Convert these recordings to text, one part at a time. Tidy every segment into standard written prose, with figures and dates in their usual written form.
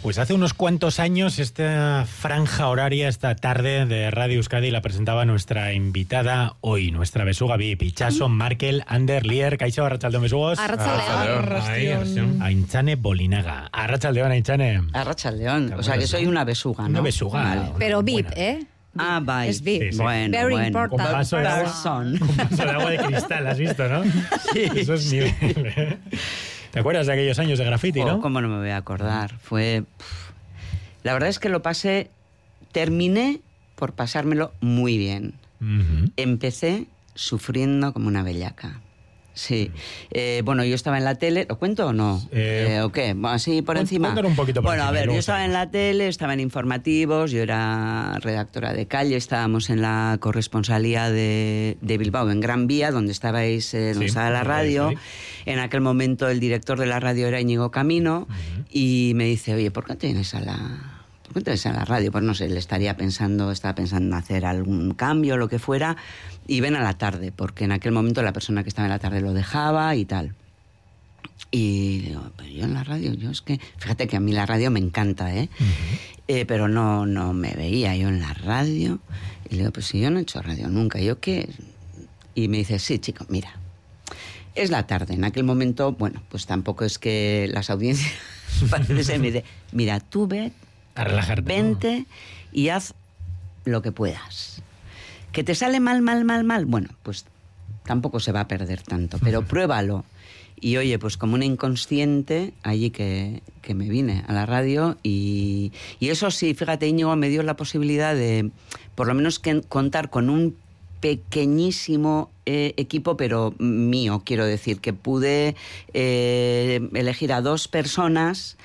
Pues hace unos cuantos años esta franja horaria, esta tarde de Radio Euskadi la presentaba nuestra invitada hoy, nuestra besuga VIP, Itxaso Markel Ander Lier. Kaixo, arratsaldeon besugos. Arratsaldeon. Aintzane Bolinaga. Arratsaldeon, Aintzane. Arratsaldeon. O sea que soy una besuga, ¿no? Una besuga. Vale. Pero VIP, Buena. ¿eh? Ah, bye. Es VIP. Sí, sí. Bueno, Very bueno. important. Con vaso de agua. Person. Un vaso de agua de cristal, ¿has visto, no? Sí, Eso es nivel. ¿Eh? ¿Te acuerdas de aquellos años de graffiti, no? ¿Cómo no me voy a acordar? La verdad es que terminé por pasármelo muy bien. Uh-huh. Empecé sufriendo como una bellaca. Sí. Bueno, yo estaba en la tele. ¿Lo cuento o no? ¿O qué? Bueno, así por encima. Cuéntanos un poquito por Bueno, encima, a ver, luego yo estaba en la tele, estaba en informativos, yo era redactora de calle, estábamos en la corresponsalía de Bilbao, en Gran Vía, donde estabais, donde estaba la radio. Sí. En aquel momento el director de la radio era Íñigo Camino, y me dice, oye, ¿por qué te vienes a la radio? Pues no sé, estaba pensando en hacer algún cambio, lo que fuera, y ven a la tarde, porque en aquel momento la persona que estaba en la tarde lo dejaba y tal. Y digo, pero yo en la radio, yo es que, fíjate que a mí la radio me encanta, ¿eh? Uh-huh. Pero no me veía yo en la radio. Y le digo, pues si yo no he hecho radio nunca, ¿yo qué? Y me dice, sí, chico, mira, es la tarde. En aquel momento, bueno, pues tampoco es que las audiencias parece ser, me dice, mira, tú a relajarte, vente y haz lo que puedas. ¿Que te sale mal? Bueno, pues tampoco se va a perder tanto, pero pruébalo. Y oye, pues como una inconsciente, allí que me vine a la radio y eso sí, fíjate, Íñigo me dio la posibilidad de, por lo menos, contar con un pequeñísimo equipo, pero mío, quiero decir, que pude elegir a 2 personas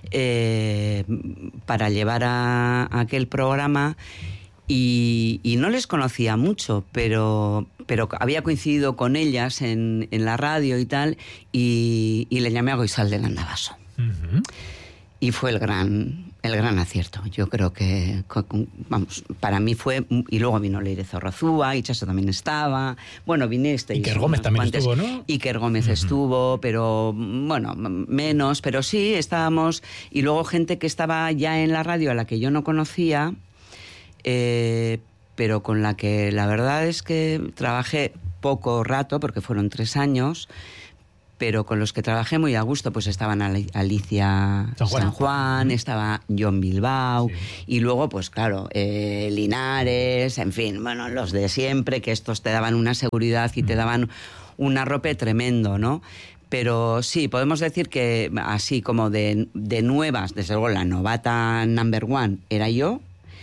para llevar a aquel programa. Y no les conocía mucho, pero había coincidido con ellas en la radio y tal, y le llamé a Goizalde del Andabaso. Uh-huh. Y fue el gran acierto. Yo creo que, vamos, para mí fue... Y luego vino Leire Zorrozúa, Itxaso también estaba... Bueno, viniste... Iker Gómez también estuvo, ¿no? Iker Gómez estuvo, pero, bueno, menos, pero sí, estábamos... Y luego gente que estaba ya en la radio a la que yo no conocía... pero con la que la verdad es que trabajé poco rato, porque fueron 3 años, pero con los que trabajé muy a gusto, pues estaban Alicia San Juan, estaba John Bilbao, sí. Y luego, pues claro, Linares, en fin, bueno, los de siempre, que estos te daban una seguridad y te daban un arrope tremendo, ¿no? Pero sí, podemos decir que así como de nuevas, desde luego la novata number 1 era yo.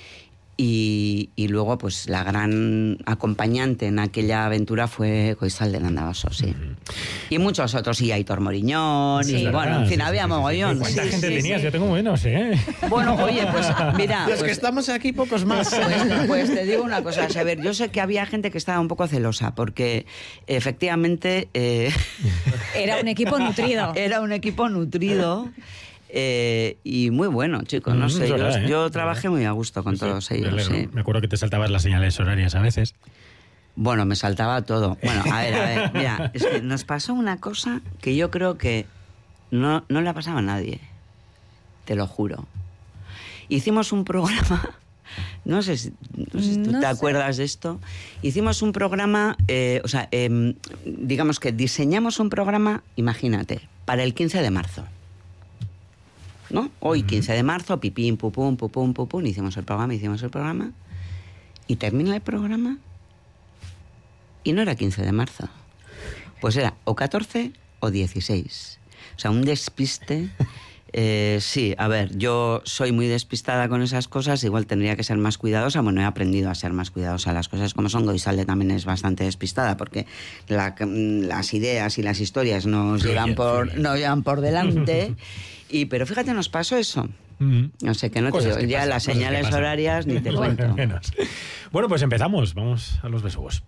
Y luego, pues, la gran acompañante en aquella aventura fue Goizalde del Andabaso, sí. Uh-huh. Y muchos otros, y Aitor Moriñón, sí, y bueno, en fin, había mogollón. ¿Cuánta gente tenías? Yo tengo menos, ¿eh? Bueno, oye, pues, mira... Los que estamos aquí, pocos más. Pues te digo una cosa, a ver, yo sé que había gente que estaba un poco celosa, porque efectivamente... Era un equipo nutrido. Era un equipo nutrido... y muy bueno, chicos, no sé, yo trabajé muy a gusto con todos ellos. Sí. Me acuerdo que te saltabas las señales horarias a veces. Bueno, me saltaba todo. Bueno, a ver, mira, es que nos pasó una cosa que yo creo que no le ha pasado a nadie, te lo juro. Hicimos un programa, no sé si tú te acuerdas de esto, hicimos un programa, digamos que diseñamos un programa, imagínate, para el 15 de marzo. ¿No? Hoy, 15 de marzo, pipín, pupum, hicimos el programa, y termina el programa, y no era 15 de marzo. Pues era o 14 o 16. O sea, un despiste. Sí, a ver, yo soy muy despistada con esas cosas, igual tendría que ser más cuidadosa. Bueno, he aprendido a ser más cuidadosa, las cosas como son. Goizalde también es bastante despistada, porque las ideas y las historias nos llevan por delante. Pero fíjate, nos pasó eso. No sé, que no te digo, ya las señales horarias ni te cuento. Bueno, pues empezamos, vamos a los besugos.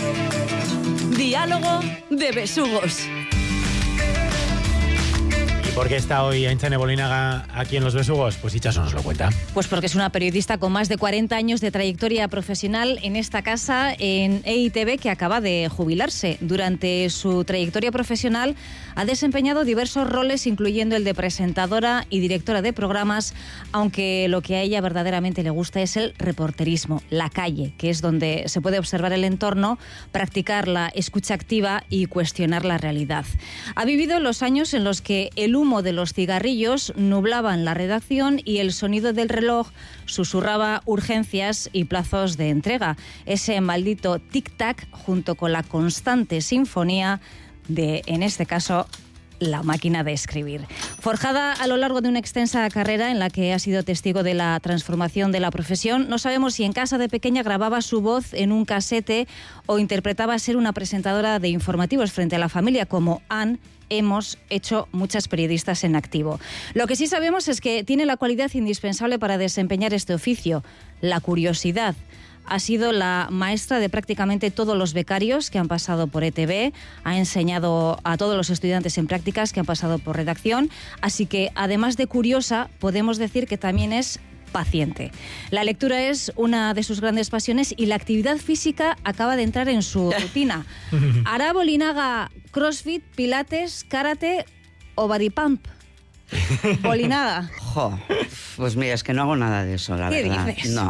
Diálogo de besugos. ¿Por qué está hoy Aintzane Bolinaga aquí en Los Besugos? Pues Itxaso nos lo cuenta. Pues porque es una periodista con más de 40 años de trayectoria profesional en esta casa, en EITV, que acaba de jubilarse. Durante su trayectoria profesional ha desempeñado diversos roles, incluyendo el de presentadora y directora de programas, aunque lo que a ella verdaderamente le gusta es el reporterismo, la calle, que es donde se puede observar el entorno, practicar la escucha activa y cuestionar la realidad. Ha vivido los años en los que el humo de los cigarrillos nublaban la redacción y el sonido del reloj susurraba urgencias y plazos de entrega. Ese maldito tic-tac junto con la constante sinfonía de, en este caso, la máquina de escribir. Forjada a lo largo de una extensa carrera en la que ha sido testigo de la transformación de la profesión, no sabemos si en casa de pequeña grababa su voz en un casete o interpretaba ser una presentadora de informativos frente a la familia, como hemos hecho muchas periodistas en activo. Lo que sí sabemos es que tiene la cualidad indispensable para desempeñar este oficio, la curiosidad. Ha sido la maestra de prácticamente todos los becarios que han pasado por ETV, ha enseñado a todos los estudiantes en prácticas que han pasado por redacción, así que además de curiosa, podemos decir que también es paciente. La lectura es una de sus grandes pasiones y la actividad física acaba de entrar en su rutina. ¿Hará Bolinaga crossfit, pilates, karate o body pump? Bolinaga. Pues mira, es que no hago nada de eso, la verdad. ¿Qué dices? No.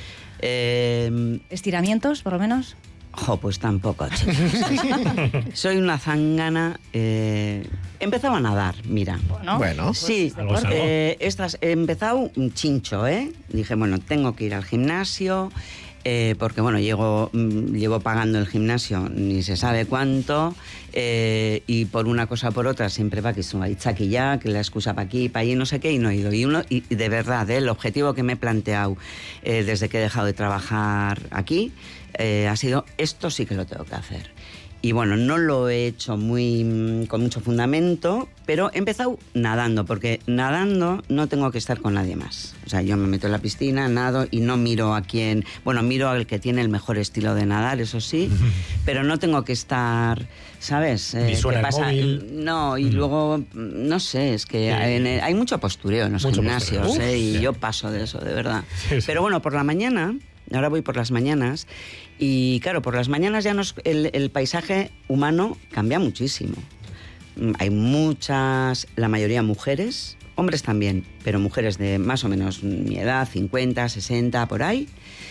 ¿Estiramientos, por lo menos? Pues tampoco, chicos. Soy una zángana. Empezaba a nadar, mira. Bueno. Sí, algo es algo. he empezado un chincho, ¿eh? Dije, bueno, tengo que ir al gimnasio, porque, bueno, llevo pagando el gimnasio ni se sabe cuánto, y por una cosa o por otra siempre va que estoy aquí ya, que la excusa para aquí, para allí, no sé qué, y no he ido. Y de verdad, el objetivo que me he planteado desde que he dejado de trabajar aquí ha sido, esto sí que lo tengo que hacer. Y bueno, no lo he hecho con mucho fundamento, pero he empezado nadando, porque nadando no tengo que estar con nadie más. O sea, yo me meto en la piscina, nado y no miro a quién... Bueno, miro al que tiene el mejor estilo de nadar, eso sí, pero no tengo que estar, ¿sabes? Ni suena ¿qué el pasa? móvil. No, y luego, no sé, es que hay mucho postureo en los Mucho gimnasios, postureo. y Sí. yo paso de eso, de verdad. Sí, sí. Pero bueno, por la mañana... Ahora voy por las mañanas y claro, por las mañanas ya el paisaje humano cambia muchísimo. Hay muchas, la mayoría mujeres, hombres también, pero mujeres de más o menos mi edad, 50, 60, por ahí,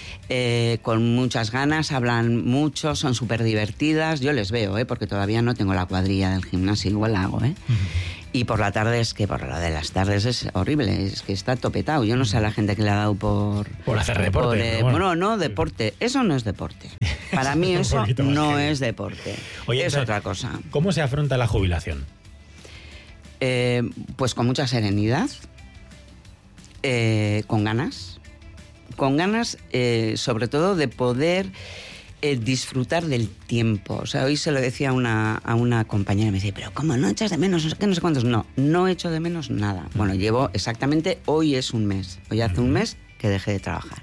con muchas ganas, hablan mucho, son súper divertidas. Yo les veo, porque todavía no tengo la cuadrilla del gimnasio, igual la hago, Y por la tarde es que por lo de las tardes es horrible, es que está topetado. Yo no sé a la gente que le ha dado por hacer deporte. Pero bueno. Bueno, no, deporte. Eso no es deporte. Para mí Un eso poquito más no heavy. es deporte. Oye, es entonces, otra cosa. ¿Cómo se afronta la jubilación? Pues con mucha serenidad, con ganas. Con ganas, sobre todo, de poder disfrutar del tiempo. O sea, hoy se lo decía a una compañera y me dice, pero ¿cómo no echas de menos? No sé qué, no sé cuántos. No echo de menos nada. Bueno, llevo exactamente, hoy es un mes. Hoy hace un mes que dejé de trabajar.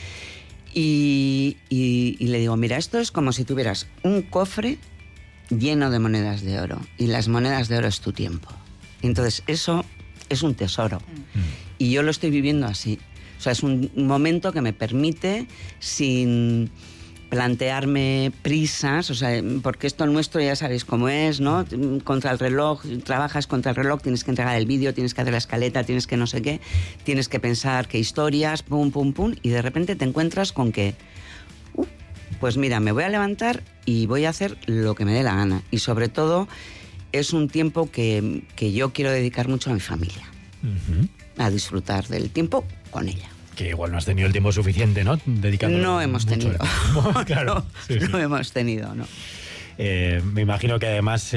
Y le digo, mira, esto es como si tuvieras un cofre lleno de monedas de oro. Y las monedas de oro es tu tiempo. Entonces, eso es un tesoro. Y yo lo estoy viviendo así. O sea, es un momento que me permite, sin plantearme prisas, o sea, porque esto nuestro ya sabéis cómo es, ¿no? Contra el reloj, trabajas contra el reloj, tienes que entregar el vídeo, tienes que hacer la escaleta, tienes que no sé qué, tienes que pensar qué historias, pum, pum, pum, y de repente te encuentras con que, pues mira, me voy a levantar y voy a hacer lo que me dé la gana. Y sobre todo, es un tiempo que yo quiero dedicar mucho a mi familia, a disfrutar del tiempo con ella. Que igual no has tenido el tiempo suficiente, ¿no? Dedicándole No hemos mucho tenido. tiempo. Claro. Sí, sí. No hemos tenido, ¿no? Me imagino que además,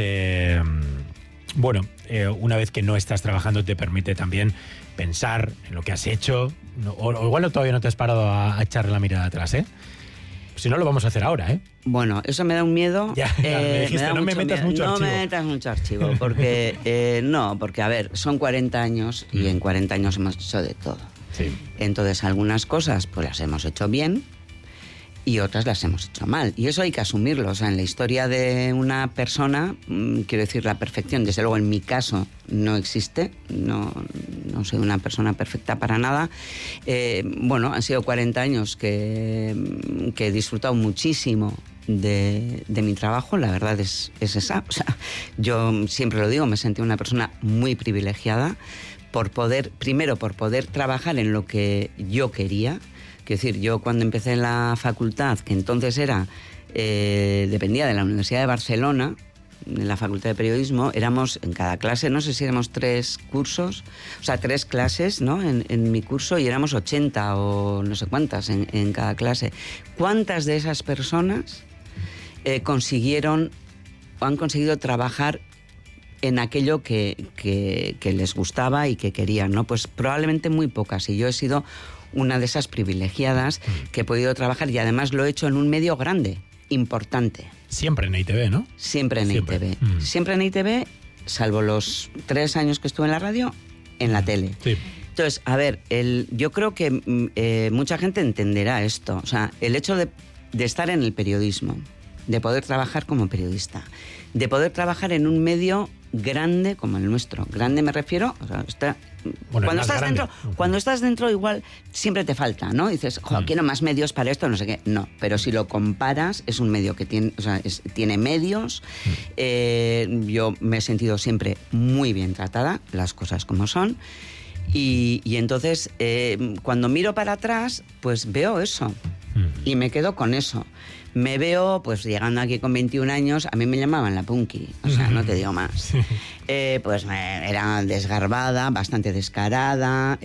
una vez que no estás trabajando te permite también pensar en lo que has hecho, o igual todavía no te has parado a echarle la mirada atrás, ¿eh? Si no, lo vamos a hacer ahora, ¿eh? Bueno, eso me da un miedo. Ya, me dijiste, no me metas mucho archivo. No me metas mucho archivo, porque, porque a ver, son 40 años y en 40 años hemos hecho de todo. Sí. Entonces, algunas cosas pues las hemos hecho bien y otras las hemos hecho mal. Y eso hay que asumirlo. O sea, en la historia de una persona, quiero decir, la perfección, desde luego en mi caso, no existe. No soy una persona perfecta para nada. Bueno, han sido 40 años que he disfrutado muchísimo de mi trabajo. La verdad es esa. O sea, yo siempre lo digo, me sentí una persona muy privilegiada primero por poder trabajar en lo que yo quería. Quiero decir, yo cuando empecé en la facultad, que entonces dependía de la Universidad de Barcelona, en la Facultad de Periodismo, éramos en cada clase, no sé si éramos 3 cursos, o sea, 3 clases, ¿no? En mi curso, y éramos 80 o no sé cuántas en cada clase. ¿Cuántas de esas personas han conseguido trabajar en aquello que les gustaba y que querían, ¿no? Pues probablemente muy pocas, y yo he sido una de esas privilegiadas que he podido trabajar, y además lo he hecho en un medio grande, importante. Siempre en ITV, ¿no? Siempre en ITV. Siempre en ITV, salvo los 3 años que estuve en la radio, en la tele. Sí. Entonces, a ver, yo creo que mucha gente entenderá esto. O sea, el hecho de estar en el periodismo, de poder trabajar como periodista, de poder trabajar en un medio grande como el nuestro. Grande me refiero, o sea, cuando estás dentro igual siempre te falta, ¿no? Dices, quiero más medios para esto, no sé qué. No, pero si lo comparas, es un medio que tiene medios. Yo me he sentido siempre muy bien tratada, las cosas como son. Y entonces, cuando miro para atrás, pues veo eso. Y me quedo con eso. Me veo, pues llegando aquí con 21 años, a mí me llamaban la punky, o sea, no te digo más. Pues era desgarbada, bastante descarada.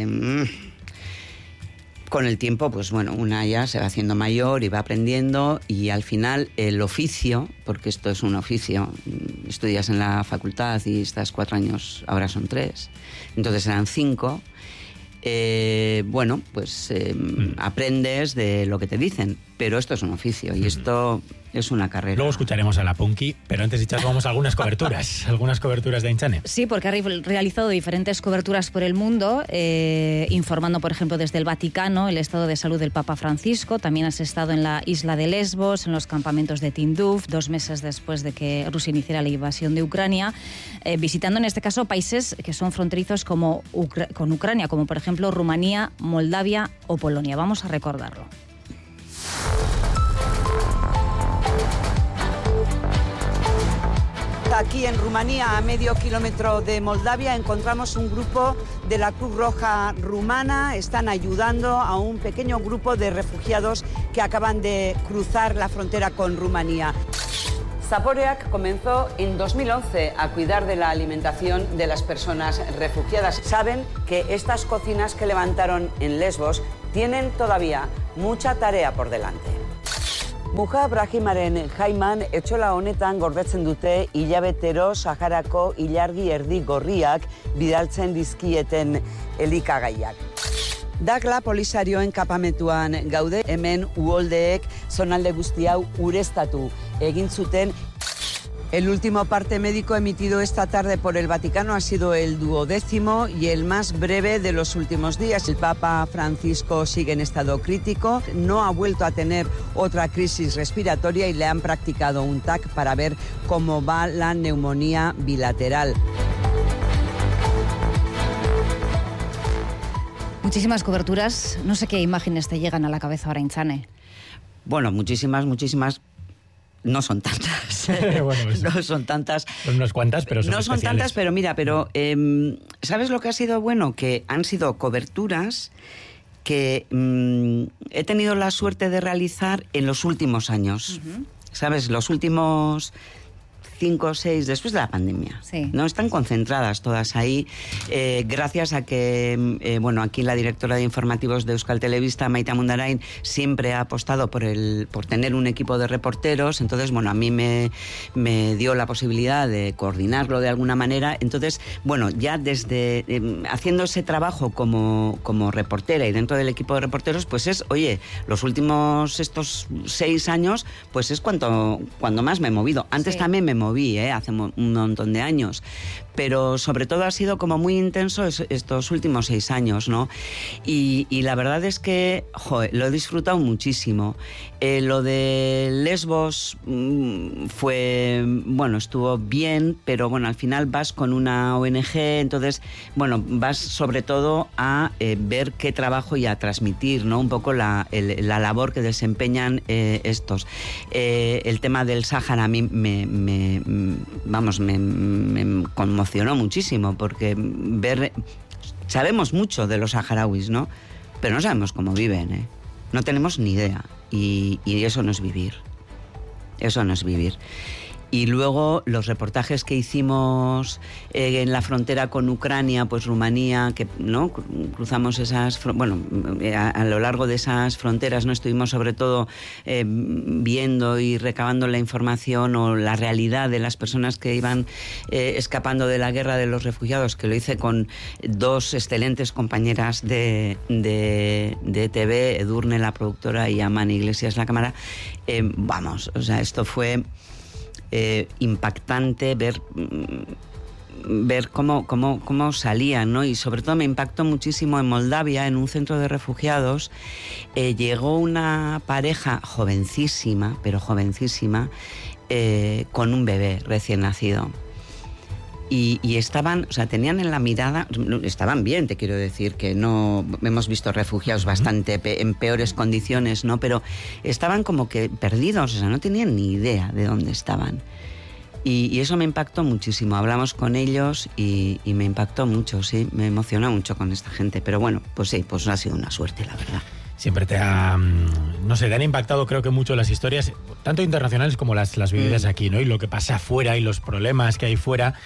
Con el tiempo, pues bueno, una ya se va haciendo mayor y va aprendiendo, y al final el oficio, porque esto es un oficio, estudias en la facultad y estás 4 años, ahora son 3, entonces eran 5. Bueno, pues aprendes de lo que te dicen, pero esto es un oficio y esto es una carrera. Luego escucharemos a la Punky, pero antes dichas vamos a algunas coberturas, de Ainchane. Sí, porque ha realizado diferentes coberturas por el mundo, informando, por ejemplo, desde el Vaticano, el estado de salud del Papa Francisco. También has estado en la isla de Lesbos, en los campamentos de Tinduf, 2 meses después de que Rusia iniciara la invasión de Ucrania, visitando en este caso países que son fronterizos con Ucrania, como por ejemplo Rumanía, Moldavia o Polonia. Vamos a recordarlo. Aquí en Rumanía, a medio kilómetro de Moldavia, encontramos un grupo de la Cruz Roja rumana. Están ayudando a un pequeño grupo de refugiados que acaban de cruzar la frontera con Rumanía. Zaporeak comenzó en 2011 a cuidar de la alimentación de las personas refugiadas. Saben que estas cocinas que levantaron en Lesbos tienen todavía mucha tarea por delante. Muja Brahimaren jaiman etxola honetan gordetzen dute hilabetero Saharako ilargi erdi gorriak bidaltzen dizkieten elikagaiak. Dakla Polisarioen kapamentuan gaude, hemen uholdeek zonalde guzti hau ureztatu egin zuten. El último parte médico emitido esta tarde por el Vaticano ha sido el 12º y el más breve de los últimos días. El Papa Francisco sigue en estado crítico, no ha vuelto a tener otra crisis respiratoria y le han practicado un TAC para ver cómo va la neumonía bilateral. Muchísimas coberturas. No sé qué imágenes te llegan a la cabeza ahora, Ainchane. Bueno, muchísimas. No son tantas. Bueno, pues, no son tantas. Son unas cuantas, pero son no son especiales. Tantas, pero mira, ¿sabes lo que ha sido bueno? Que han sido coberturas que he tenido la suerte de realizar en los últimos años. ¿Sabes? Los últimos 5 o 6, después de la pandemia. Sí. No están concentradas todas ahí, gracias a que, aquí la directora de informativos de Euskal Telebista, Maite Mundarain, siempre ha apostado por tener un equipo de reporteros. Entonces, a mí me dio la posibilidad de coordinarlo de alguna manera. Entonces, ya desde haciendo ese trabajo como reportera y dentro del equipo de reporteros, pues es, los últimos estos 6 años, pues es cuando más me he movido. Antes también me moví moví, hace un montón de años. Pero sobre todo ha sido como muy intenso estos últimos 6 años, ¿no? Y la verdad es que, lo he disfrutado muchísimo. Lo de Lesbos estuvo bien, pero bueno, al final vas con una ONG, entonces, bueno, vas sobre todo a ver qué trabajo y a transmitir, ¿no? Un poco la labor que desempeñan estos. El tema del Sáhara a mí me conmocionó muchísimo, porque sabemos mucho de los saharauis, ¿no? Pero no sabemos cómo viven, ¿eh? No tenemos ni idea. Y eso no es vivir. Eso no es vivir. Y luego los reportajes que hicimos en la frontera con Ucrania, pues Rumanía, que no cruzamos a lo largo de esas fronteras, no estuvimos sobre todo viendo y recabando la información o la realidad de las personas que iban escapando de la guerra de los refugiados, que lo hice con 2 excelentes compañeras de ETV, Edurne, la productora, y Amani Iglesias, la cámara. Esto fue impactante ver cómo salían, ¿no? Y sobre todo me impactó muchísimo en Moldavia, en un centro de refugiados. Llegó una pareja jovencísima, con un bebé recién nacido. Y estaban, tenían en la mirada, estaban bien, te quiero decir, que no hemos visto refugiados bastante en peores condiciones, ¿no? Pero estaban como que perdidos, no tenían ni idea de dónde estaban. Y eso me impactó muchísimo. Hablamos con ellos y me impactó mucho, sí, me emocionó mucho con esta gente. Pero bueno, pues sí, pues ha sido una suerte, la verdad. Siempre te han impactado, creo que mucho las historias, tanto internacionales como las vividas aquí, ¿no? Y lo que pasa afuera y los problemas que hay fuera.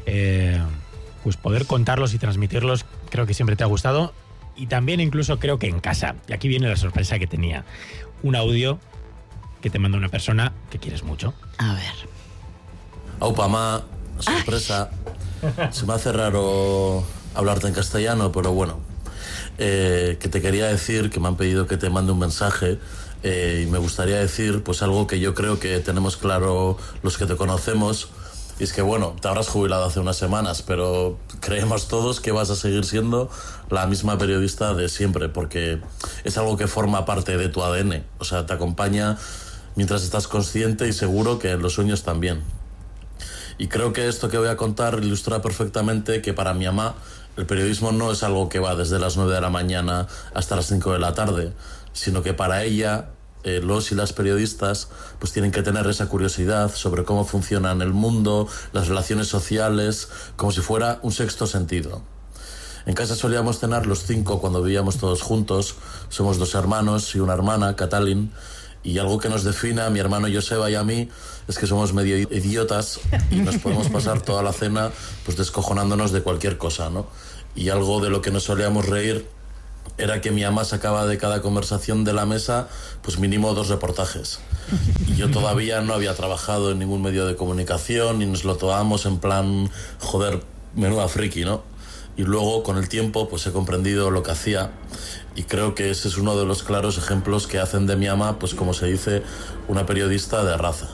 Pues poder contarlos y transmitirlos creo que siempre te ha gustado, y también incluso creo que en casa. Y aquí viene la sorpresa que tenía, un audio que te manda una persona que quieres mucho. A ver. Aupa, ma, sorpresa. Se me hace raro hablarte en castellano, pero bueno, que te quería decir que me han pedido que te mande un mensaje, y me gustaría decir pues algo que yo creo que tenemos claro los que te conocemos. Y es que, bueno, te habrás jubilado hace unas semanas, pero creemos todos que vas a seguir siendo la misma periodista de siempre, porque es algo que forma parte de tu ADN. O sea, te acompaña mientras estás consciente y seguro que en los sueños también. Y creo que esto que voy a contar ilustra perfectamente que para mi mamá el periodismo no es algo que va desde las 9 de la mañana hasta las 5 de la tarde, sino que para ella los y las periodistas pues tienen que tener esa curiosidad sobre cómo funcionan el mundo, las relaciones sociales, como si fuera un sexto sentido. En casa solíamos cenar los 5 cuando vivíamos todos juntos. Somos 2 hermanos y una hermana, Katalin, y algo que nos define a mi hermano Joseba y a mí es que somos medio idiotas y nos podemos pasar toda la cena pues descojonándonos de cualquier cosa, ¿no? Y algo de lo que nos solíamos reír era que mi mamá sacaba de cada conversación de la mesa pues mínimo 2 reportajes. Y yo todavía no había trabajado en ningún medio de comunicación y nos lo tomábamos en plan, joder, menuda friki, ¿no? Y luego con el tiempo pues he comprendido lo que hacía, y creo que ese es uno de los claros ejemplos que hacen de mi mamá, pues como se dice, una periodista de raza.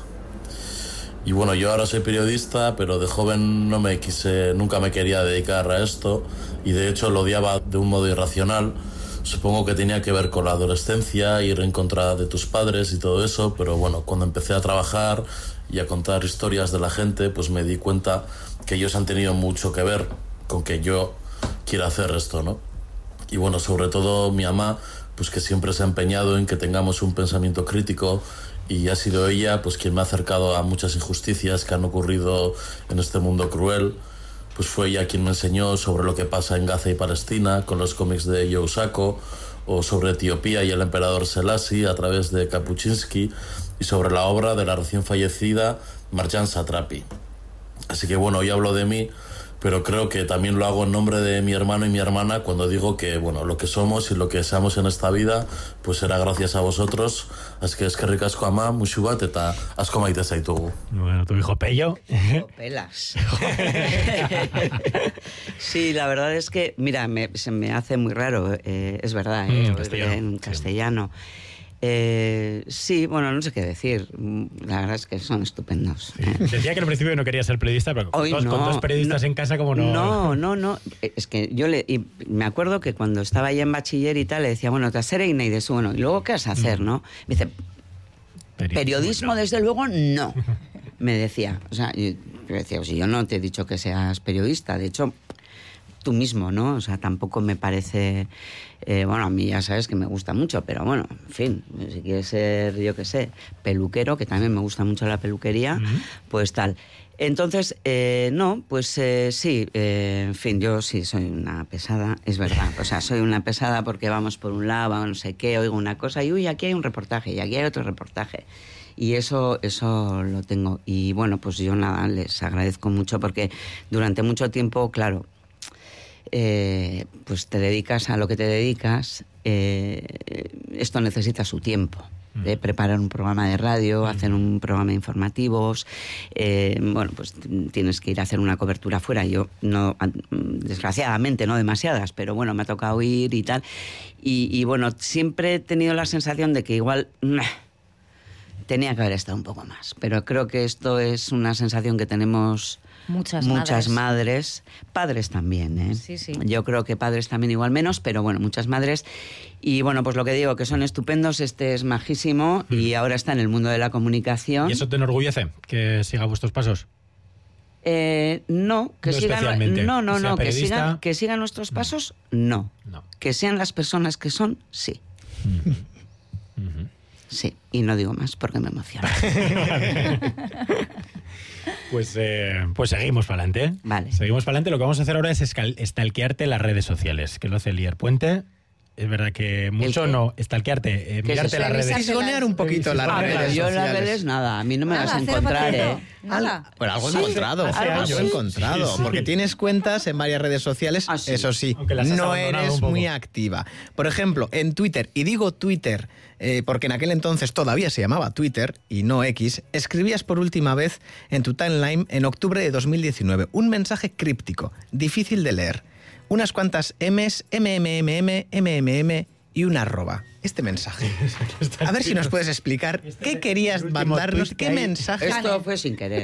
Y bueno, yo ahora soy periodista, pero de joven nunca me quería dedicar a esto, y de hecho lo odiaba de un modo irracional. Supongo que tenía que ver con la adolescencia, ir en contra de tus padres y todo eso, pero bueno, cuando empecé a trabajar y a contar historias de la gente, pues me di cuenta que ellos han tenido mucho que ver con que yo quiera hacer esto, ¿no? Y bueno, sobre todo mi mamá, pues que siempre se ha empeñado en que tengamos un pensamiento crítico, y ha sido ella pues quien me ha acercado a muchas injusticias que han ocurrido en este mundo cruel. Pues fue ella quien me enseñó sobre lo que pasa en Gaza y Palestina con los cómics de Joe Sacco, o sobre Etiopía y el emperador Selassie a través de Kapuczynski, y sobre la obra de la recién fallecida Marjan Satrapi. Así que bueno, hoy hablo de mí, pero creo que también lo hago en nombre de mi hermano y mi hermana cuando digo que, bueno, lo que somos y lo que seamos en esta vida, pues será gracias a vosotros. Así que eskerrik asko ama, musu bat, eta asko maite zaitugu. Bueno, tu hijo Pello. Pelas. Sí, la verdad es que, mira, se me hace muy raro, es verdad, castellano. en castellano. Sí, bueno, no sé qué decir. La verdad es que son estupendos. Decía que al principio no quería ser periodista, pero con dos periodistas en casa, como no... No. Es que yo y me acuerdo que cuando estaba ya en bachiller y tal, le decía, bueno, te vas a ser Inaidesu, bueno, ¿y luego qué vas a hacer, no? Me dice, periodismo, desde luego, no. Me decía, o sea, yo decía, si yo no te he dicho que seas periodista, de hecho... tú mismo, ¿no? O sea, tampoco me parece... bueno, a mí ya sabes que me gusta mucho, pero bueno, en fin, si quieres ser, yo qué sé, peluquero, que también me gusta mucho la peluquería, pues tal. Entonces, no, pues sí, en fin, yo sí soy una pesada, es verdad. O sea, soy una pesada porque vamos por un lado, no sé qué, oigo una cosa y, uy, aquí hay un reportaje y aquí hay otro reportaje. Y eso lo tengo. Y bueno, pues yo nada, les agradezco mucho porque durante mucho tiempo, claro... pues te dedicas a lo que te dedicas, esto necesita su tiempo. Preparar un programa de radio, hacer un programa de informativos, bueno, pues tienes que ir a hacer una cobertura fuera. Yo no, desgraciadamente no demasiadas, pero bueno, me ha tocado ir y tal. Y bueno, siempre he tenido la sensación de que igual tenía que haber estado un poco más. Pero creo que esto es una sensación que tenemos... Muchas madres, padres también, ¿eh? Sí. Yo creo que padres también igual menos, pero bueno, muchas madres. Y bueno, pues lo que digo, que son estupendos, este es majísimo y ahora está en el mundo de la comunicación. ¿Y eso te enorgullece, que siga vuestros pasos? No, que sigan, que sigan nuestros pasos, no. Que sean las personas que son, sí. Sí, y no digo más porque me emociona. Pues seguimos para adelante, ¿eh? Vale. Seguimos para adelante. Lo que vamos a hacer ahora es stalkearte las redes sociales, que lo hace Lier Puente. Es verdad que mucho no, stalkearte, mirarte las redes. Fisgonear un poquito las redes sociales. Yo las redes nada, a mí no me vas a encontrar, Nada. Bueno, algo he encontrado, porque tienes cuentas en varias redes sociales, eso sí, no eres muy activa. Por ejemplo, en Twitter, y digo Twitter porque en aquel entonces todavía se llamaba Twitter y no X, escribías por última vez en tu timeline en octubre de 2019 un mensaje críptico, difícil de leer. Unas cuantas M's, MMM y una arroba. Este mensaje. A ver si nos puedes explicar qué querías mandarnos, qué mensaje. Esto fue sin querer.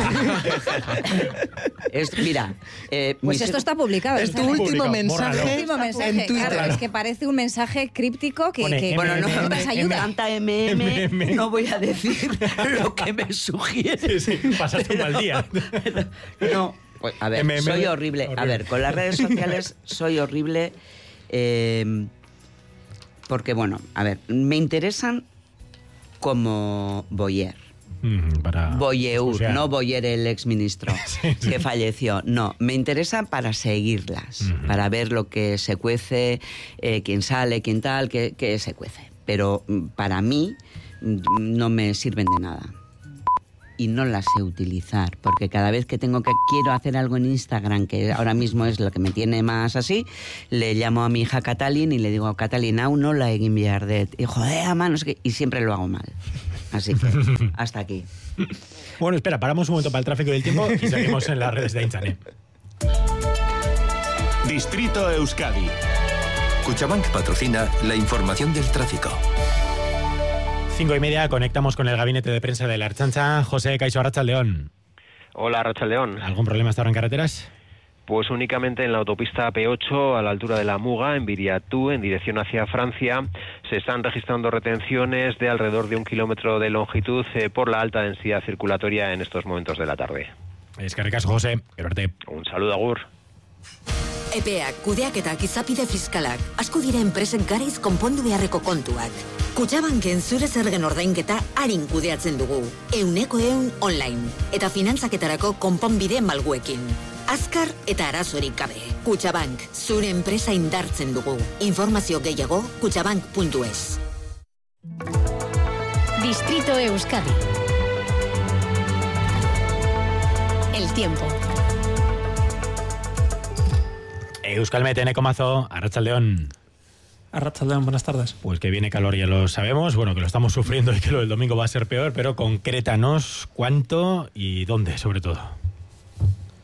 Mira, pues esto está publicado. Es tu último mensaje en Twitter. Claro, es que parece un mensaje críptico que bueno, no necesitas ayuda. Tanta no voy a decir lo que me sugiere. Sí, pasaste un mal día. No. Pues, a ver, soy horrible. A ver, con las redes sociales soy horrible porque, bueno, a ver, me interesan como Boyer. Boyeur, no Boyer el exministro que falleció. No, me interesan para seguirlas, para ver lo que se cuece, quién sale, quién tal, qué se cuece. Pero para mí no me sirven de nada. Y no las sé utilizar, porque cada vez que quiero hacer algo en Instagram, que ahora mismo es lo que me tiene más así, le llamo a mi hija Catalin y le digo, Catalin, aún no la he enviado. Y joder, mamá, no sé qué, y siempre lo hago mal. Así que, hasta aquí. Bueno, espera, paramos un momento para el tráfico del tiempo y seguimos en las redes de Aintzane. Distrito Euskadi. Cuchabank patrocina la información del tráfico. 5:30, conectamos con el gabinete de prensa de la Ertzaintza. José Caixo, Arratsaldeon. Hola, Arratsaldeon. ¿Algún problema hasta ahora en carreteras? Pues únicamente en la autopista P8, a la altura de la Muga, en Viriatú, en dirección hacia Francia, se están registrando retenciones de alrededor de 1 kilómetro de longitud por la alta densidad circulatoria en estos momentos de la tarde. Eskerrik asko, José. Un saludo, agur. Epeak, kudeaketak, izapide fiskalak, asko dira enpresen garaiz konpondu beharreko kontuak. Kutxabanken zure zergen ordainketa arin kudeatzen dugu. 100% online. Eta finantzaketarako konponbide malguekin. Azkar eta arazorik gabe. Kutxabank, zure enpresa indartzen dugu. Informazio gehiago, kutxabank.es. Distrito Euskadi. El tiempo. Euskalmet, Eneko Mazo, Arratsaldeon. Arratsaldeon, buenas tardes. Pues que viene calor, ya lo sabemos, bueno, que lo estamos sufriendo y que lo del domingo va a ser peor, pero concrétanos cuánto y dónde, sobre todo.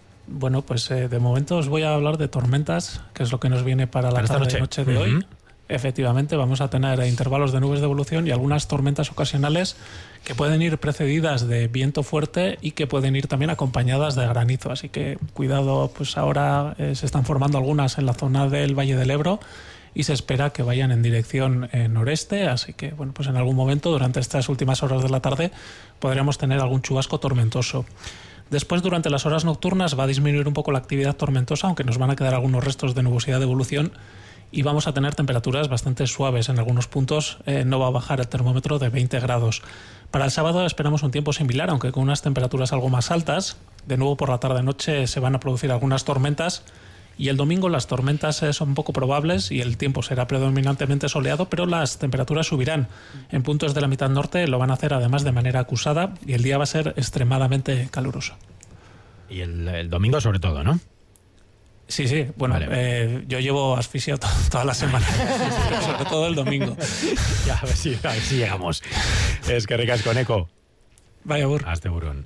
Bueno, pues de momento os voy a hablar de tormentas, que es lo que nos viene para la tarde-noche de hoy. efectivamente vamos a tener intervalos de nubes de evolución y algunas tormentas ocasionales que pueden ir precedidas de viento fuerte y que pueden ir también acompañadas de granizo. Así que cuidado, pues ahora se están formando algunas en la zona del Valle del Ebro y se espera que vayan en dirección noreste, así que bueno, pues en algún momento durante estas últimas horas de la tarde podremos tener algún chubasco tormentoso. Después, durante las horas nocturnas, va a disminuir un poco la actividad tormentosa, aunque nos van a quedar algunos restos de nubosidad de evolución y vamos a tener temperaturas bastante suaves. En algunos puntos no va a bajar el termómetro de 20 grados. Para el sábado esperamos un tiempo similar, aunque con unas temperaturas algo más altas. De nuevo, por la tarde-noche se van a producir algunas tormentas. Y el domingo las tormentas son poco probables y el tiempo será predominantemente soleado, pero las temperaturas subirán. En puntos de la mitad norte lo van a hacer además de manera acusada y el día va a ser extremadamente caluroso. Y el domingo sobre todo, ¿no? Sí, bueno, vale. Yo llevo asfixia toda la semana, sobre todo el domingo. Ya, a ver si llegamos. Es que ricas con eco. Vaya burro. Hasta burón.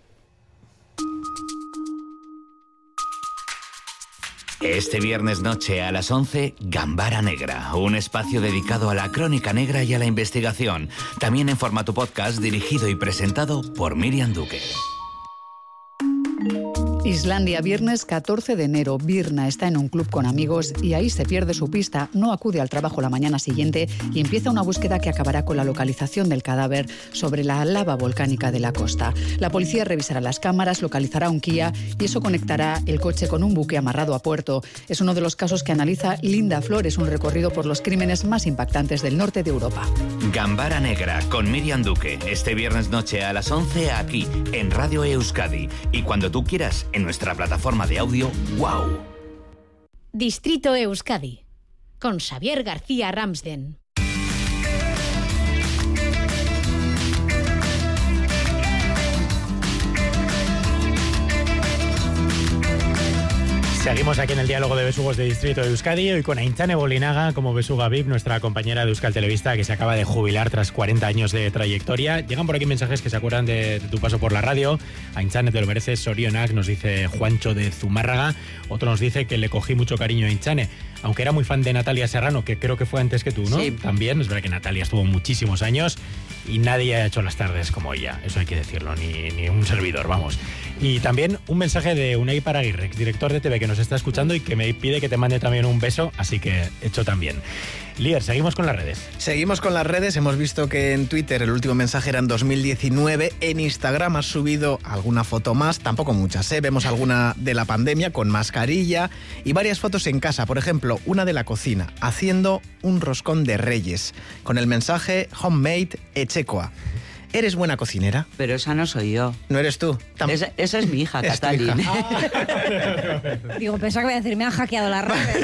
Este viernes noche a las 11, Gambara Negra, un espacio dedicado a la crónica negra y a la investigación, también en formato podcast dirigido y presentado por Miriam Duque. Islandia, viernes 14 de enero. Birna está en un club con amigos y ahí se pierde su pista, no acude al trabajo la mañana siguiente y empieza una búsqueda que acabará con la localización del cadáver sobre la lava volcánica de la costa. La policía revisará las cámaras, localizará un Kia y eso conectará el coche con un buque amarrado a puerto. Es uno de los casos que analiza Linda Flores, un recorrido por los crímenes más impactantes del norte de Europa. Gambara Negra con Miriam Duque, este viernes noche a las 11 aquí en Radio Euskadi y cuando tú quieras en nuestra plataforma de audio WOW. Distrito Euskadi con Xavier García Ramsden. Seguimos aquí en el diálogo de besugos de Distrito de Euskadi, hoy con Aintzane Bolinaga como besuga VIP, nuestra compañera de Euskal Telebista que se acaba de jubilar tras 40 años de trayectoria. Llegan por aquí mensajes que se acuerdan de tu paso por la radio. Aintzane, te lo mereces. Sorionak, nos dice Juancho de Zumárraga. Otro nos dice que le cogí mucho cariño a Aintzane, aunque era muy fan de Natalia Serrano, que creo que fue antes que tú, ¿no? Sí. También, es verdad que Natalia estuvo muchísimos años y nadie ha hecho las tardes como ella, eso hay que decirlo, ni un servidor, vamos. Y también un mensaje de Unai Paraguirre, director de TV, que nos está escuchando y que me pide que te mande también un beso, así que hecho también. Lier, seguimos con las redes. Seguimos con las redes. Hemos visto que en Twitter el último mensaje era en 2019. En Instagram has subido alguna foto más, tampoco muchas, ¿eh? Vemos alguna de la pandemia con mascarilla y varias fotos en casa. Por ejemplo, una de la cocina, haciendo un roscón de Reyes, con el mensaje Homemade Echecoa. ¿Eres buena cocinera? Pero esa no soy yo. ¿No eres tú? Esa es mi hija, Catalin. Digo, pensaba que iba a decir, me han hackeado la red.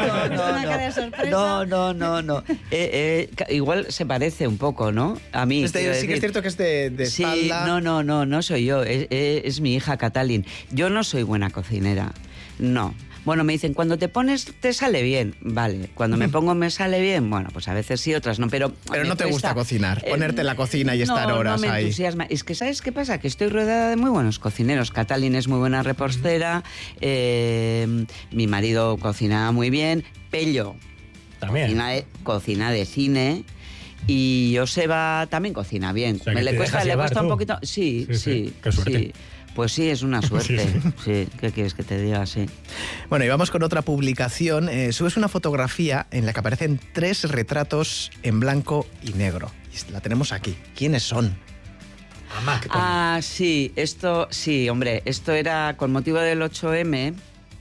No. Igual se parece un poco, ¿no? A mí. Sí que es cierto que es de espalda. Sí, no soy yo. Es mi hija, Catalin. Yo no soy buena cocinera. No. Bueno, me dicen, cuando te pones te sale bien. Vale, cuando me pongo me sale bien. Bueno, pues a veces sí, otras no. Pero no te gusta cocinar, ponerte en la cocina y estar horas ahí. No me entusiasma. Es que, ¿sabes qué pasa? Que estoy rodeada de muy buenos cocineros. Catalin es muy buena repostera, mi marido cocina muy bien, Pello también cocina de cine. Y Joseba también cocina bien. O sea, le cuesta un poquito. Sí. Qué suerte. Sí. Pues sí, es una suerte. Sí. ¿Qué quieres que te diga? Sí. Bueno, y vamos con otra publicación. Subes una fotografía en la que aparecen 3 retratos en blanco y negro. Y la tenemos aquí. ¿Quiénes son? Ah, sí. Esto era con motivo del 8M.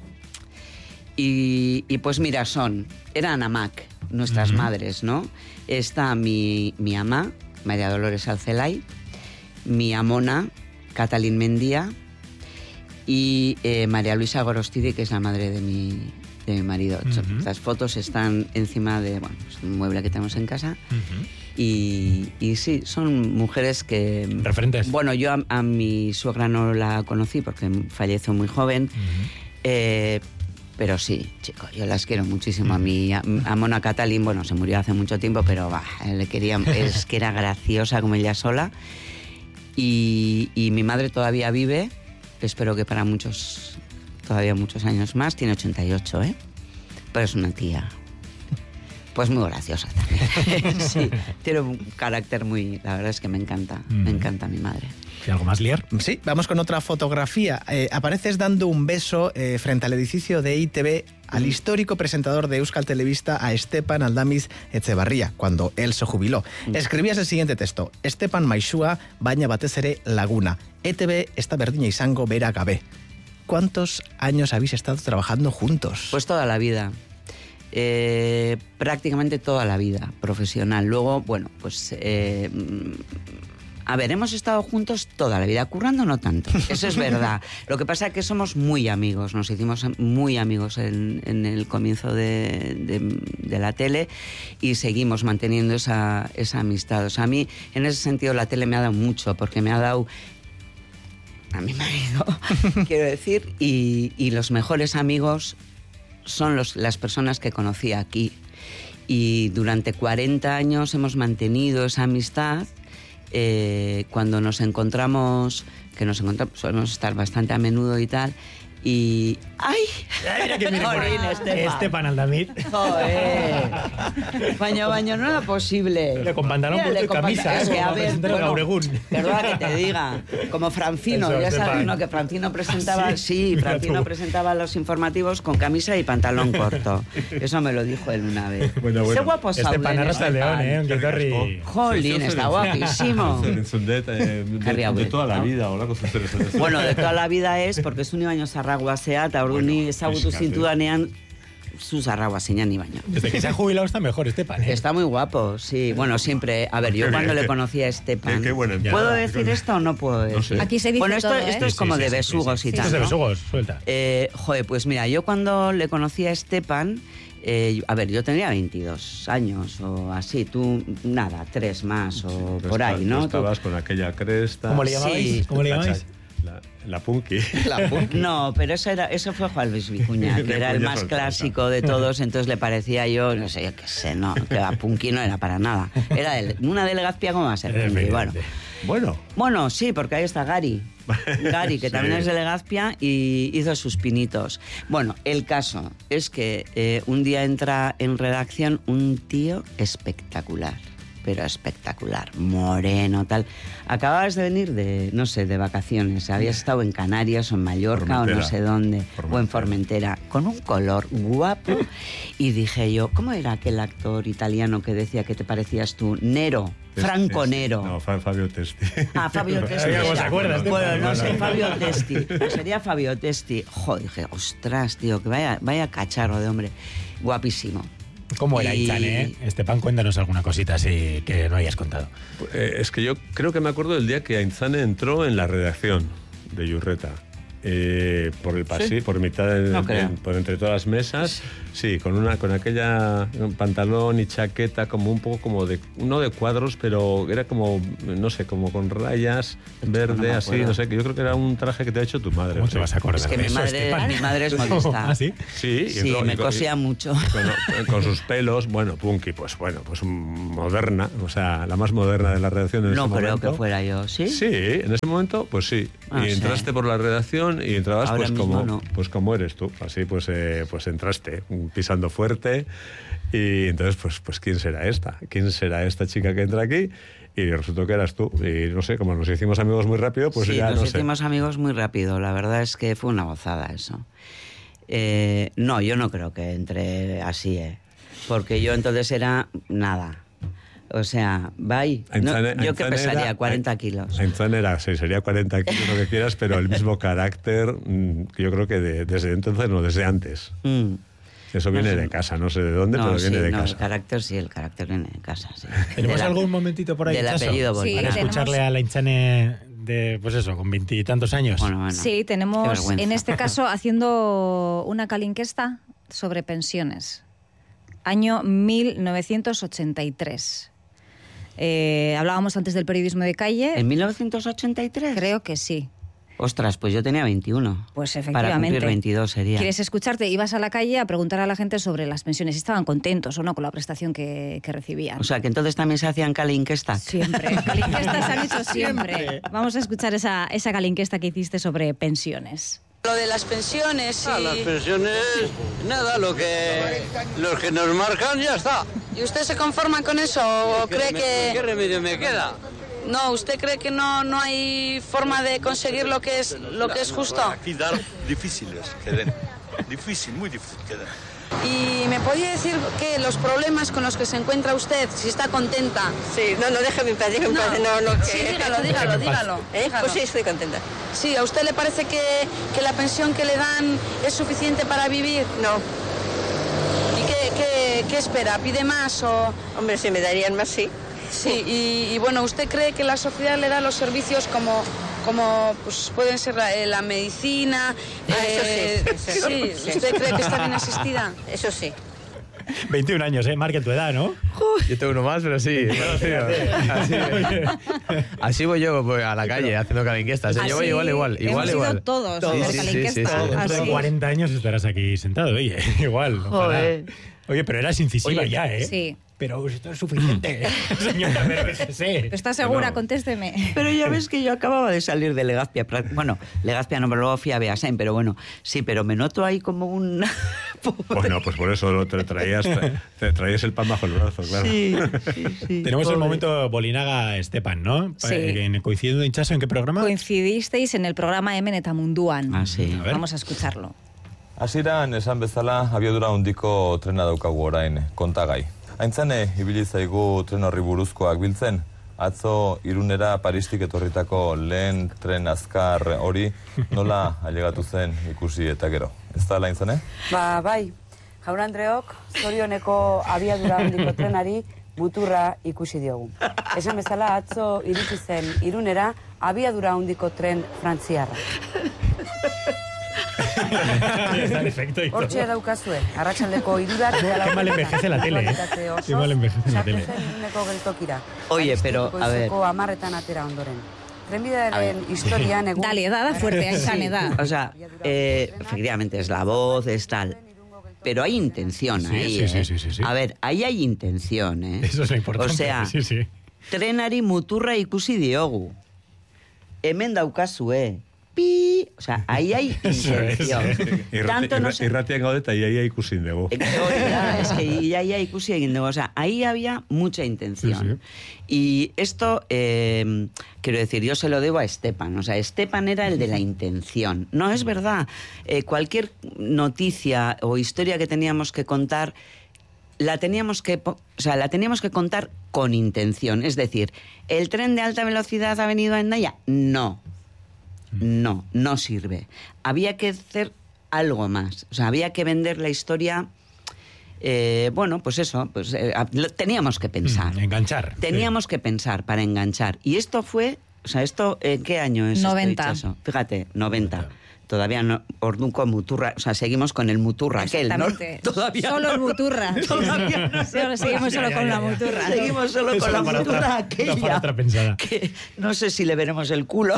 Y pues mira, eran AMAC, nuestras madres, ¿no? Está mi ama, María Dolores Alcelay, mi amona, Catalin Mendía, y María Luisa Gorostidi, que es la madre de mi marido. Estas fotos están encima de un mueble que tenemos en casa. Y sí, son mujeres que... ¿Referentes? Bueno, yo a mi suegra no la conocí porque falleció muy joven. Pero sí, chicos, yo las quiero muchísimo. A Mona Catalin, se murió hace mucho tiempo, pero le quería, es que era graciosa como ella sola. Y mi madre todavía vive, espero que para todavía muchos años más, tiene 88, pero es una tía. Pues muy graciosa también. Sí, tiene un carácter muy... La verdad es que me encanta mi madre. ¿Y algo más, Lier? Sí, vamos con otra fotografía. Apareces dando un beso frente al edificio de ITV al histórico presentador de Euskal Telebista, a Estepan Aldamiz Etxebarria, cuando él se jubiló. Escribías el siguiente texto: Estepan maixua, baina batez ere laguna. ETB está berdina izango bera gabe. ¿Cuántos años habéis estado trabajando juntos? Pues toda la vida. Prácticamente toda la vida profesional. Luego, bueno, pues... A ver, hemos estado juntos toda la vida, currando no tanto, eso es verdad. Lo que pasa es que somos muy amigos, nos hicimos muy amigos en el comienzo de la tele y seguimos manteniendo esa amistad. O sea, a mí en ese sentido la tele me ha dado mucho, porque me ha dado a mi marido, quiero decir, y los mejores amigos son las personas que conocí aquí. Y durante 40 años hemos mantenido esa amistad. Cuando nos encontramos, solemos estar bastante a menudo y tal, y... ¡Ay! Mira que viene por ahí. Estepan Aldamiz. ¡Joder! Baño, no era posible. Con pantalón corto y camisa. Es que, a ver, perdona que te diga, como Francino, ya sabes, ¿no? Que Francino presentaba, Francino presentaba los informativos con camisa y pantalón corto. Eso me lo dijo él una vez. Bueno. Qué guapo Estepan Arrasa León, un guitarri. Jolín, está guapísimo. De toda la vida. Bueno, de toda la vida es, porque es un baino zarragua seata, orduni ezagutu zintudanean su zarragua zeñan baino. Desde que se ha jubilado está mejor Estepan, ¿eh? Está muy guapo, sí. Bueno, siempre... A ver, yo cuando le conocí a Estepan... ¿Puedo decir esto o no puedo decir? No sé. Aquí se dice bueno, todo, esto es como de besugos y tal, Esto es de besugos, suelta. Joder, pues mira, yo cuando le conocí a Estepan... a ver, yo tendría 22 años o así, tú nada, 3 más o por ahí, ¿no? Tú estabas con aquella cresta. ¿Cómo le llamabais? Sí. ¿Cómo le llamabais? La Punky. No, pero eso fue Juan Luis Vicuña, que era el más clásico de todos, entonces le parecía yo qué sé, no, que la Punky no era para nada. Era una de Legazpia, ¿cómo va a ser Punky? Bueno, sí, porque ahí está Gary, que también es de Legazpia y hizo sus pinitos. Bueno, el caso es que un día entra en redacción un tío espectacular, pero espectacular, moreno, tal. Acababas de venir de vacaciones, habías estado en Canarias o en Mallorca o no sé dónde, o en Formentera, con un color guapo, y dije yo, ¿cómo era aquel actor italiano que decía que te parecías tú? Nero. Franco Nero. No, Fabio Testi. Fabio Testi. ¿Cómo se acuerdas? Bueno, no sé, Fabio Testi. Sería Fabio Testi. Joder, dije, ostras, tío, que vaya cacharro de hombre. Guapísimo. ¿Cómo era Aintzane? Estepan, cuéntanos alguna cosita así que no hayas contado. Es que yo creo que me acuerdo del día que Aintzane entró en la redacción de Yurreta. Por el pasillo, ¿sí? Por mitad por entre todas las mesas, sí, con aquella pantalón y chaqueta como un poco como no de cuadros, pero era como, no sé, como con rayas verde, así, no sé, que yo creo que era un traje que te ha hecho tu madre. ¿Cómo te vas a acordar? Es que de mi madre es modista. ¿Ah, sí? Sí, me cosía mucho. Con sus pelos, Punky, pues moderna, o sea, la más moderna de la redacción en ese momento. No creo que fuera yo, ¿sí? Sí, en ese momento, pues sí. Y entraste por la redacción y entrabas pues como eres tú, así pues entraste pisando fuerte y entonces pues ¿quién será esta chica que entra aquí? Y resultó que eras tú y no sé, como nos hicimos amigos muy rápido, pues sí, ya no sé. nos hicimos amigos muy rápido, la verdad es que fue una gozada eso. No, yo no creo que entre así, porque yo entonces era nada. O sea, yo que pesaría 40 kilos. Aintzane era, sí, sería 40 kilos, lo que quieras, pero el mismo carácter, que yo creo que desde entonces, no, desde antes. Eso viene de casa, no sé de dónde, pero viene de casa. El carácter viene de casa, sí. ¿Tenemos algún momentito por ahí? Del apellido Bolívar. Para escucharle a la Aintzane de, pues eso, con 20 y tantos años. Bueno. Sí, tenemos, en este caso, haciendo una calinquesta sobre pensiones. Año 1983. Hablábamos antes del periodismo de calle. ¿En 1983? Creo que sí. Ostras, pues yo tenía 21. Pues efectivamente. Para cumplir 22 sería. ¿Quieres escucharte? Ibas a la calle a preguntar a la gente sobre las pensiones. Si estaban contentos o no con la prestación que recibían. O sea, que entonces también se hacían calinquestas. Siempre. Calinquestas se han hecho siempre. Vamos a escuchar esa calinquesta que hiciste sobre pensiones. Lo de las pensiones, sí. Las pensiones, nada, los que nos marcan ya está. ¿Y usted se conforma con eso o cree que...? ¿Qué remedio me queda? No, ¿usted cree que no hay forma de conseguir lo que es justo? Aquí dar difíciles que den. Difícil, muy difícil que den. ¿Y me podría decir que los problemas con los que se encuentra usted, si está contenta? Sí, no, déjeme en paz, no. Sí, dígalo. Pues sí, estoy contenta. Sí, ¿a usted le parece que la pensión que le dan es suficiente para vivir? No. ¿Y qué espera? ¿Pide más o...? Hombre, si me darían más, sí. Sí, y bueno, ¿usted cree que la sociedad le da los servicios como pues pueden ser la medicina? Eso sí. Sí, ¿usted cree que está bien asistida? Eso sí. 21 años, marca tu edad, ¿no? Yo tengo uno más, pero sí. Así voy yo a la calle haciendo calinquestas. Yo voy igual. Hemos ido todos a hacer calinquestas. Dentro de 40 años estarás aquí sentado, oye, igual. Joder. Oye, pero eras incisiva ya, ¿eh? Sí. Pero esto es suficiente, señora, pero fíjese. ¿Estás segura? Contésteme. Pero ya ves que yo acababa de salir de Legazpia. Bueno, Legazpia no, pero luego fui a Beasain, pero bueno, sí, pero me noto ahí como un... Bueno, pues por eso te traías el pan bajo el brazo, claro. Sí. Tenemos el momento Bolinaga-Estepan, ¿no? Sí. Coincidiendo hinchazo, ¿en qué programa? Coincidisteis en el programa Emeneta Munduan. Ah, sí. Vamos a escucharlo. Hasieran esan bezala abiadura handiko trena daukagu orain kontagai. Aintzane, ibili zaigu tren horri buruzkoak biltzen, atzo Irunera Paristik etorritako lehen tren azkar hori nola ailegatu zen ikusi eta gero. Ez da Aintzane? Bai, jaun Andreok, zorioneko abiadura handiko trenari muturra ikusi diogu. Esan bezala atzo iritsi zen Irunera abiadura handiko tren frantziarra. Hortxe daukazue, arratsaldeko 3:00. Qué mal envejece la tele, ¿eh? Qué mal envejece la tele. Oye, pero, a ver... Amarretan atera ondoren. Trenbidearen historian... Dale, da fuerte, Aintzane, da. O sea, efectivamente es la voz, es tal... Pero hay intención ahí, sí. A ver, ahí hay intención, ¿eh? Eso es lo importante. O sea, trenari muturra ikusi diogu. Hemen daukazue. O sea, ahí hay intención. Irratian gaudeta y ahí hay ikusi dugu. Es que ahí hay ikusi egin dugu. O sea, ahí había mucha intención. Sí. Y esto, quiero decir, yo se lo debo a Estepan. O sea, Estepan era el de la intención. No, es verdad. Cualquier noticia o historia que teníamos que contar, la teníamos que contar con intención. Es decir, ¿el tren de alta velocidad ha venido a Hendaya? No sirve. Había que hacer algo más. O sea, había que vender la historia. Teníamos que pensar. Enganchar. Teníamos que pensar para enganchar. Y esto fue... O sea, ¿en qué año es 90. Esto? Fíjate, 90. Todavía no, orduko muturra, o sea, seguimos con el muturra aquel, ¿no? Todavía solo no. El muturra. Todavía no. Seguimos solo con la muturra. Seguimos solo con la muturra aquella. Que no sé si le veremos el culo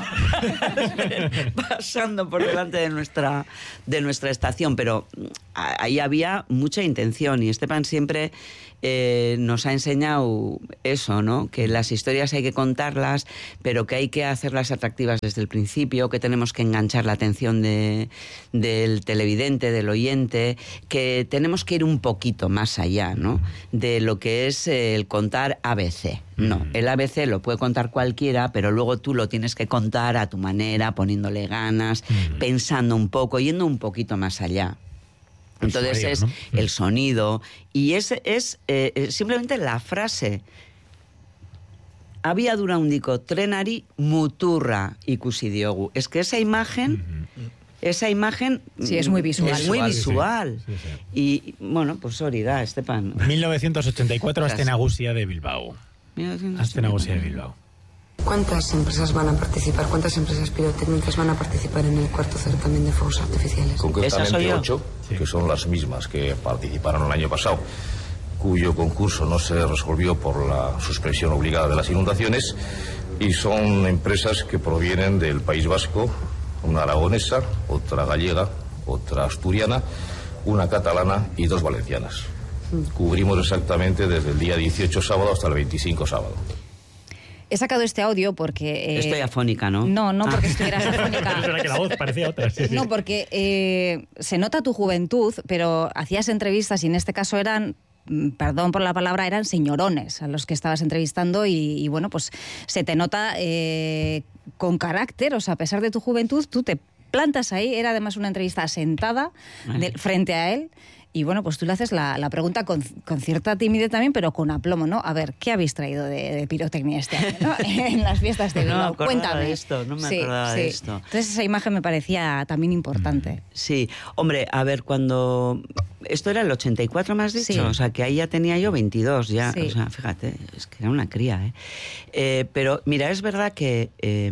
pasando por delante de nuestra estación, pero ahí había mucha intención y Estepan siempre nos ha enseñado eso, ¿no? Que las historias hay que contarlas, pero que hay que hacerlas atractivas desde el principio, que tenemos que enganchar la atención del televidente, del oyente, que tenemos que ir un poquito más allá, ¿no? De lo que es el contar ABC. No, el ABC lo puede contar cualquiera, pero luego tú lo tienes que contar a tu manera, poniéndole ganas, pensando un poco, yendo un poquito más allá. Entonces sonido, es, ¿no? El sonido, y es simplemente la frase. Abiadura handiko trenari muturra ikusi diogu. Es que esa imagen sí, es muy visual. Es muy visual. Sí. Y bueno, pues hori da, Estepan. 1984, Aste Nagusia de Bilbao. Aste Nagusia de Bilbao. ¿Cuántas empresas van a participar? ¿Cuántas empresas pirotécnicas van a participar en el cuarto certamen de fuegos artificiales? Concretamente 8, que son las mismas que participaron el año pasado, cuyo concurso no se resolvió por la suspensión obligada de las inundaciones, y son empresas que provienen del País Vasco, una aragonesa, otra gallega, otra asturiana, una catalana y 2 valencianas. Cubrimos exactamente desde el día 18 sábado hasta el 25 sábado. He sacado este audio porque... Estoy afónica, ¿no? No porque estuvieras afónica. Es verdad que la voz parecía otra. Sí. No, porque se nota tu juventud, pero hacías entrevistas y en este caso eran perdón por la palabra, eran señorones a los que estabas entrevistando y bueno, pues se te nota con carácter, o sea, a pesar de tu juventud, tú te plantas ahí. Era además una entrevista sentada frente a él. Y bueno, pues tú le haces la pregunta con cierta timidez también, pero con aplomo, ¿no? A ver, ¿qué habéis traído de pirotecnia este año, ¿no? En las fiestas de Bilbao? Cuéntame. No me acordaba de esto. Entonces esa imagen me parecía también importante. Sí, hombre, a ver, cuando... Esto era el 84, me has dicho, sí. O sea, que ahí ya tenía yo 22, ya, sí. O sea, fíjate, es que era una cría, ¿eh? Pero mira, es verdad que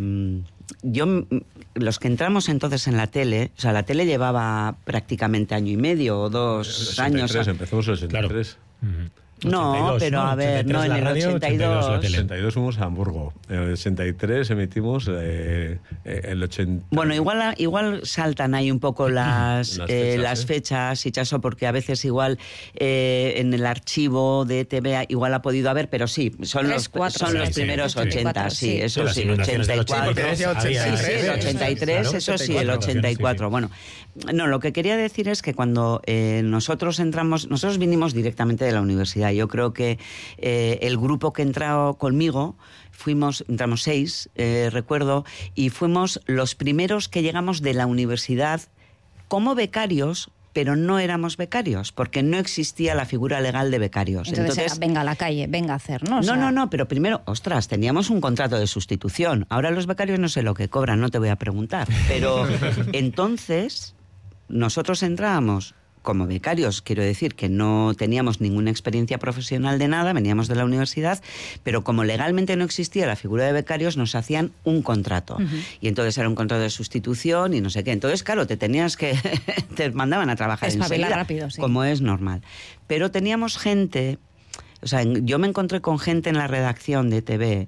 los que entramos entonces en la tele, o sea, la tele llevaba prácticamente año y medio o 2 años. Empezamos en el 63. Claro. No, 82, pero a ver, no, en el 82. En el 82 fuimos a Hamburgo. En el 83 emitimos el 80. Bueno, igual saltan ahí un poco las fechas, Hichaso, porque a veces igual en el archivo de TV igual ha podido haber, pero sí, son los primeros 80, sí, eso sí, el 84. Sí, el 83, eso sí, el 84. Bueno, no, lo que quería decir es que cuando nosotros vinimos directamente de la universidad. Yo creo que el grupo que entró conmigo, entramos 6, recuerdo, y fuimos los primeros que llegamos de la universidad como becarios, pero no éramos becarios, porque no existía la figura legal de becarios. Entonces era, venga a la calle, venga a hacer, ¿no? No, pero primero, ostras, teníamos un contrato de sustitución. Ahora los becarios no sé lo que cobran, no te voy a preguntar. Pero entonces nosotros entrábamos como becarios, quiero decir que no teníamos ninguna experiencia profesional de nada, veníamos de la universidad, pero como legalmente no existía la figura de becarios, nos hacían un contrato. Y entonces era un contrato de sustitución y no sé qué. Entonces, claro, te mandaban a trabajar enseguida, rápido, sí. Como es normal. Pero teníamos gente, o sea, yo me encontré con gente en la redacción de TV,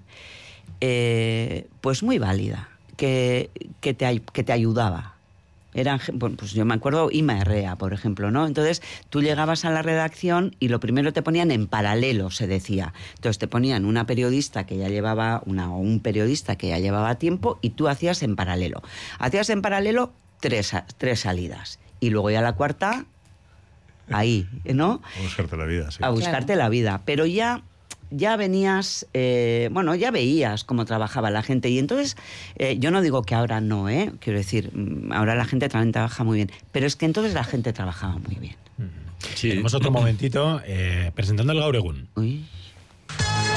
pues muy válida, que te ayudaba. Bueno, pues yo me acuerdo Ima Herrea, por ejemplo, ¿no? Entonces tú llegabas a la redacción y lo primero te ponían en paralelo, se decía. Entonces te ponían una periodista que ya llevaba, o un periodista que ya llevaba tiempo, y tú hacías en paralelo. Hacías en paralelo tres salidas. Y luego ya la cuarta, ahí, ¿no? A buscarte la vida, sí. A buscarte la vida. Pero ya venías, ya veías cómo trabajaba la gente. Y entonces, yo no digo que ahora no, quiero decir, ahora la gente también trabaja muy bien, pero es que entonces la gente trabajaba muy bien. Sí. Tenemos otro momentito presentando el Gaur Egun. Uy.